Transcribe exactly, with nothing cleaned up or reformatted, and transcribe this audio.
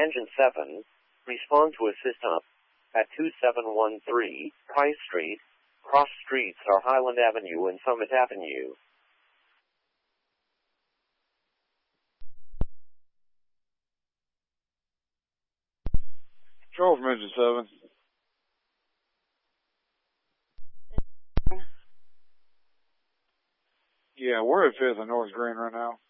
Engine seven, respond to assist up at two seven one three Price Street. Cross streets are Highland Avenue and Summit Avenue. Control from Engine seven. Yeah, we're at fifth and North Green right now.